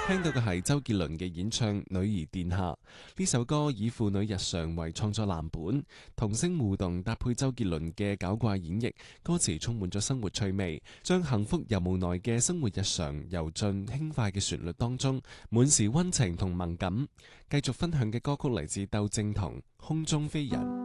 聽到嘅係周杰倫嘅演唱《女兒殿下》。呢首歌以婦女日常為創作藍本，童聲互動搭配周杰倫嘅搞怪演繹，歌詞充滿咗生活趣味，將幸福又無奈嘅生活日常游進輕快嘅旋律當中，滿是溫情同萌感。繼續分享嘅歌曲嚟自竇靖童《空中飛人》。